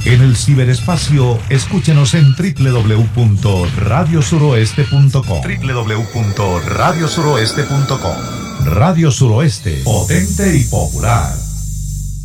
En el ciberespacio, escúchenos en www.radiosuroeste.com. www.radiosuroeste.com. Radio Suroeste, potente y popular.